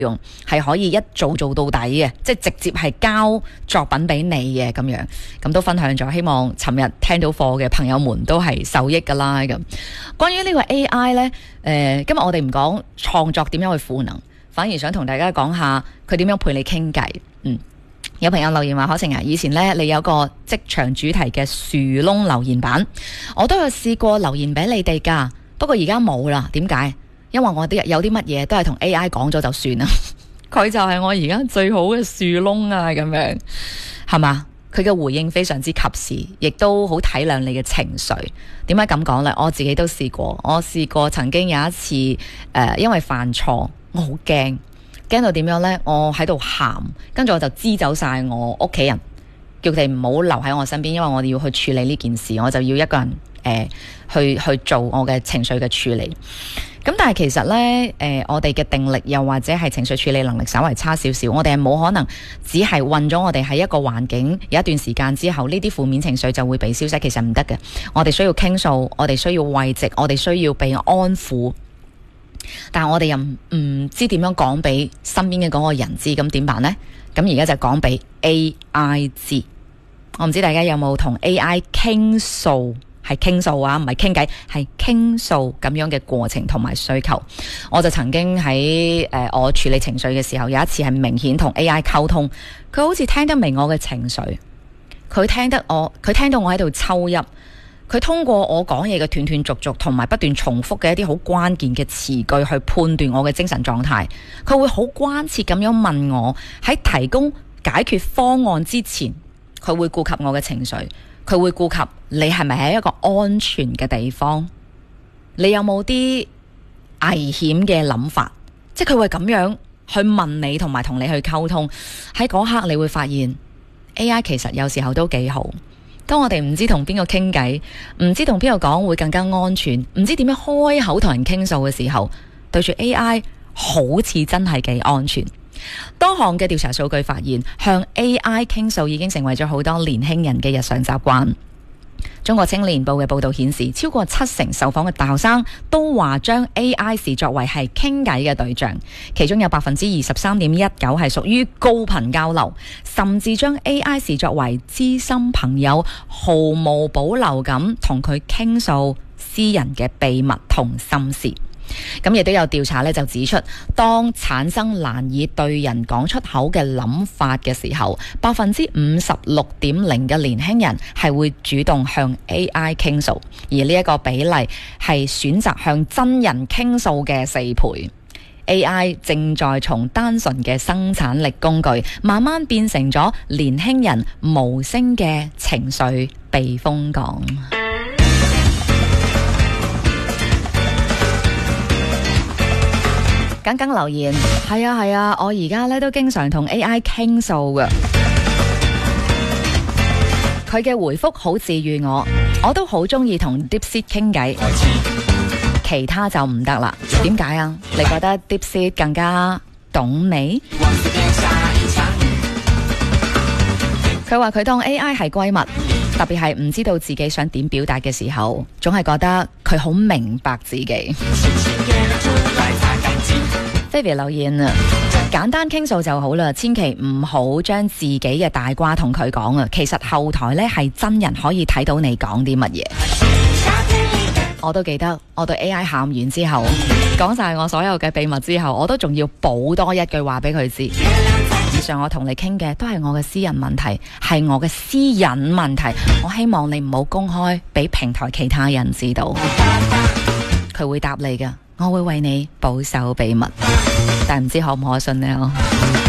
用係可以一做到底嘅，即係直接係交作品俾你嘅咁樣，咁都分享咗，希望尋日聽到課嘅朋友們都係受益噶啦。咁關於呢個 AI 呢，今日我哋唔講創作點樣去賦能，反而想同大家講下佢點樣陪你傾偈。有朋友留言話，可晴啊，以前呢，你有個職場主題嘅樹窿留言板，我都有試過留言俾你哋噶，不過而家冇啦。點解？因為我有啲乜嘢都係同 AI 講咗就算啦，佢就係我而家最好嘅樹窿啊，咁樣係嘛？佢嘅回應非常之及時，亦都好體諒你嘅情緒。點解咁講呢？我自己都試過，曾經有一次因為犯錯，我好驚到點樣呢？我喺度喊，跟住我就支走晒我屋企人，叫佢哋唔好留喺我身邊，因為我哋要去處理呢件事，我就要一個人去做我嘅情緒嘅處理。咁但係其實呢，我哋嘅定力又或者係情緒處理能力稍為差少少，我哋係冇可能只係困咗我哋喺一個環境有一段時間之後，呢啲負面情緒就會被消失，其實唔得嘅。我哋需要傾訴，我哋需要慰藉，我哋需要被安撫，但係我哋又唔知點樣講俾身邊嘅嗰個人知，咁點辦呢？咁而家就講俾 AI 知。我唔知大家有冇同 AI 傾訴，係傾訴啊，唔係傾偈，係傾訴咁樣嘅過程同埋需求。我就曾經喺我處理情緒嘅時候，有一次係明顯同 AI 溝通，佢好似聽得明我嘅情緒，佢聽到我喺度抽泣，佢通過我講嘢嘅斷斷續續同埋不斷重複嘅一啲好關鍵嘅詞句去判斷我嘅精神狀態，佢會好關切咁樣問我，喺提供解決方案之前，佢會顧及我嘅情緒，佢會顧及你係咪喺一個安全嘅地方，你有冇啲危險嘅諗法，即係佢會咁樣去問你同埋同你去溝通。喺嗰刻你會發現 AI 其實有時候都幾好。當我哋唔知同邊個傾偈，唔知同邊個講會更加安全，唔知點樣開口同人傾訴嘅時候，對住 AI 好似真係幾安全。多項嘅調查數據發現，向 AI 傾訴已經成為咗好多年輕人嘅日常習慣。中國青年報嘅報道顯示，超過70%受訪嘅大學生都話將 AI 視作為係傾偈嘅對象，其中有23.19%係屬於高頻交流，甚至將 AI 視作為知心朋友，毫無保留咁同佢傾訴私人嘅秘密同心事。咁亦都有調查就指出，當產生難以對人講出口嘅諗法嘅時候，56.0%嘅年輕人係會主動向 AI 傾訴，而呢一個比例係選擇向真人傾訴嘅4倍。AI 正在從單純嘅生產力工具，慢慢變成咗年輕人無聲嘅情緒避風港。耿耿留言，係啊，我而家都經常同 AI 傾訴嘅，佢嘅回覆好治癒我都好中意同 DeepSeek 傾偈，其他就唔得啦。點解啊？你覺得 DeepSeek 更加懂你？佢話佢當 AI 係閨蜜，特別係唔知道自己想點表達嘅時候，總係覺得佢好明白自己。Baby 留言啊，簡單傾訴就好啦，千祈唔好將自己嘅大瓜同佢講啊。其實後台呢係真人可以睇到你講啲乜嘢。我都記得我對 AI 喊完之後，講晒我所有嘅秘密之後，我都仲要補多一句話俾佢知。以上我同你傾嘅都係我嘅私人問題，係我嘅私隱問題，我希望你唔好公開俾平台其他人知道。佢會答你㗎，我會為你保守秘密，但唔知可唔可信呢？